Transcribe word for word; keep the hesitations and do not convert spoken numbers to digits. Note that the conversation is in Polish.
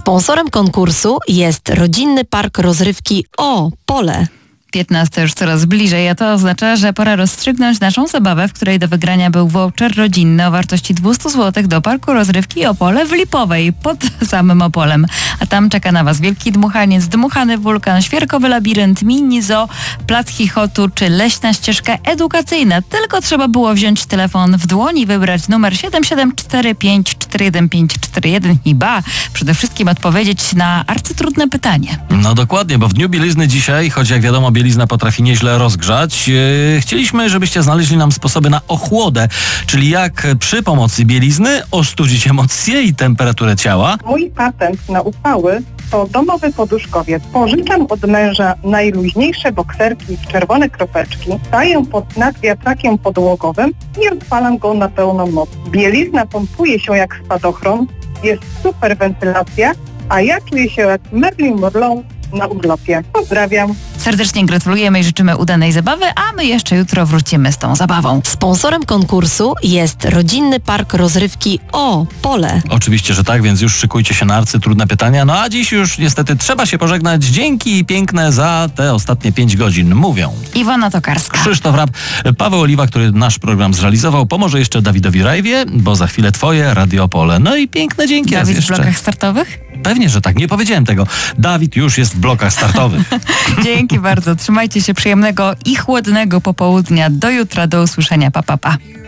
Sponsorem konkursu jest rodzinny park rozrywki O Pole. piętnasta już coraz bliżej, a to oznacza, że pora rozstrzygnąć naszą zabawę, w której do wygrania był voucher rodzinny o wartości dwieście złotych do parku rozrywki Opole w Lipowej, pod samym Opolem. A tam czeka na Was wielki dmuchaniec, dmuchany wulkan, świerkowy labirynt, mini zoo, plac chichotu czy leśna ścieżka edukacyjna. Tylko trzeba było wziąć telefon w dłoń i wybrać numer siedem siedem cztery pięć cztery jeden pięć cztery jeden i ba, przede wszystkim odpowiedzieć na arcytrudne pytanie. No dokładnie, bo w dniu bielizny dzisiaj, choć jak wiadomo bielizna potrafi nieźle rozgrzać, yy, chcieliśmy, żebyście znaleźli nam sposoby na ochłodę, czyli jak przy pomocy bielizny ostudzić emocje i temperaturę ciała. Mój patent na upały to domowy poduszkowiec. Pożyczam od męża najluźniejsze bokserki w czerwone kropeczki, staję pod nad wiatrakiem podłogowym i odpalam go na pełną moc. Bielizna pompuje się jak spadochron, jest super wentylacja, a ja czuję się jak Marilyn Monroe na urlopie. Pozdrawiam. Serdecznie gratulujemy i życzymy udanej zabawy, a my jeszcze jutro wrócimy z tą zabawą. Sponsorem konkursu jest rodzinny park rozrywki O Pole. Oczywiście, że tak, więc już szykujcie się na arcytrudne pytania. No a dziś już niestety trzeba się pożegnać. Dzięki piękne za te ostatnie pięć godzin. Mówią Iwona Tokarska, Krzysztof Rap, Paweł Oliwa, który nasz program zrealizował. Pomoże jeszcze Dawidowi Rajwie, bo za chwilę twoje Radio Opole. No i piękne dzięki raz Dawid w jeszcze. blokach startowych? Pewnie, że tak. Nie powiedziałem tego. Dawid już jest w blokach startowych. Dzięki bardzo. Trzymajcie się, przyjemnego i chłodnego popołudnia. Do jutra, do usłyszenia. Pa, pa, pa.